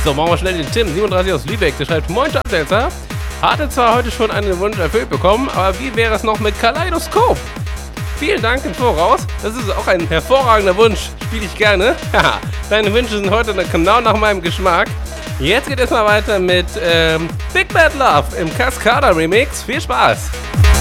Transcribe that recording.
So, machen wir schnell den Tim, 37 aus Lübeck. Der schreibt, moin Stadtselzer. Hatte zwar heute schon einen Wunsch erfüllt bekommen, aber wie wäre es noch mit Kaleidoskop? Vielen Dank im Voraus. Das ist auch ein hervorragender Wunsch. Spiele ich gerne. Haha, deine Wünsche sind heute genau nach meinem Geschmack. Jetzt geht es mal weiter mit Big Bad Love im Cascada Remix. Viel Spaß!